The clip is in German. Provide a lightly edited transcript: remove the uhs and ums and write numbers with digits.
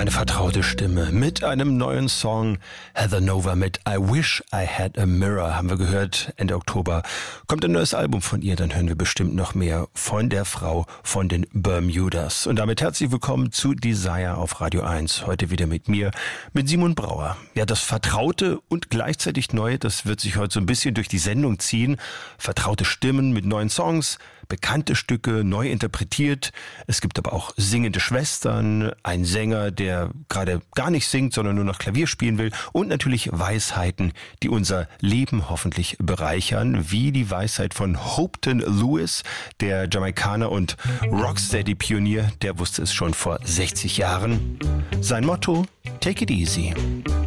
Eine vertraute Stimme mit einem neuen Song. Heather Nova mit I Wish I Had a Mirror haben wir gehört. Ende Oktober kommt ein neues Album von ihr. Dann hören wir bestimmt noch mehr von der Frau von den Bermudas. Und damit herzlich willkommen zu Desire auf Radio 1. Heute wieder mit mir, mit Simon Brauer. Ja, das Vertraute und gleichzeitig Neue, das wird sich heute so ein bisschen durch die Sendung ziehen. Vertraute Stimmen mit neuen Songs, bekannte Stücke neu interpretiert. Es gibt aber auch singende Schwestern, ein Sänger, der gerade gar nicht singt, sondern nur noch Klavier spielen will und natürlich Weisheiten, die unser Leben hoffentlich bereichern, wie die Weisheit von Hopton Lewis, der Jamaikaner und Rocksteady-Pionier, der wusste es schon vor 60 Jahren. Sein Motto: Take it easy.